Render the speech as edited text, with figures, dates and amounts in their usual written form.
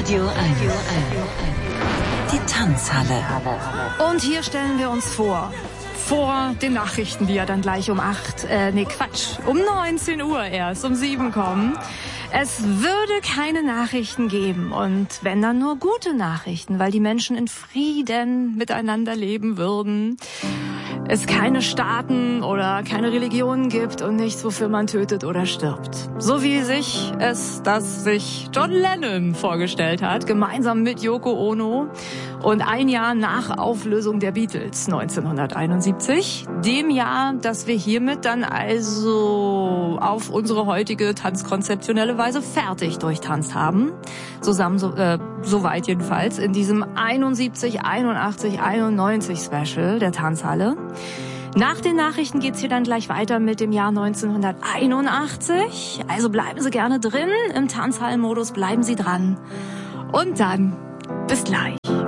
Radio 1. Die Tanzhalle. Und hier stellen wir uns vor den Nachrichten, die ja dann gleich um 19 Uhr erst, um 7 kommen. Es würde keine Nachrichten geben und wenn dann nur gute Nachrichten, weil die Menschen in Frieden miteinander leben würden. Es keine Staaten oder keine Religionen gibt und nichts, wofür man tötet oder stirbt. So wie sich John Lennon vorgestellt hat, gemeinsam mit Yoko Ono und ein Jahr nach Auflösung der Beatles 1971, dem Jahr, das wir hiermit dann also auf unsere heutige tanzkonzeptionelle Weise fertig durchtanzt haben. Soweit jedenfalls in diesem 71, 81, 91 Special der Tanzhalle. Nach den Nachrichten geht's hier dann gleich weiter mit dem Jahr 1981. Also bleiben Sie gerne drin im Tanzhallenmodus, bleiben Sie dran. Und dann bis gleich.